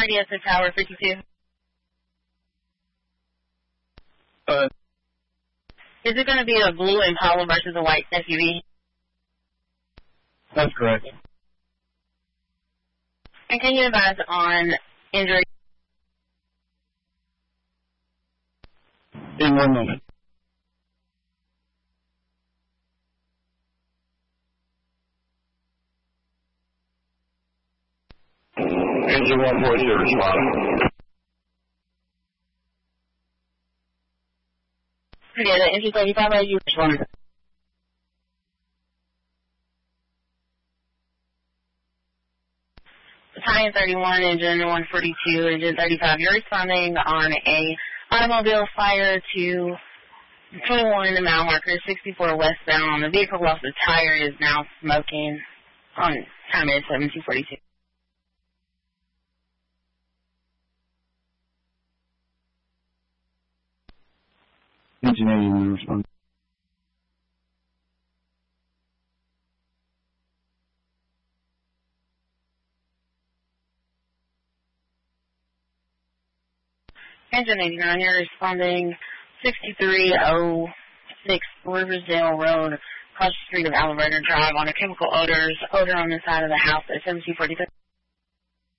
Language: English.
radius to Tower 52. Is it going to be a blue Impala versus a white SUV? That's correct. And can you advise on injury? In 1 moment. Engine 140 respond. Yeah, the engine 35 as you responded. Battalion 31, engine 142, engine 35. You're responding on a automobile fire to 21 mile marker, 64 westbound. The vehicle lost a tire, is now smoking. On time is 1742. Engine 81 respond. Engine 89, you're responding 6306 Riversdale Road, across the street of Alvarado Drive on a chemical odor on the side of the house at 1742.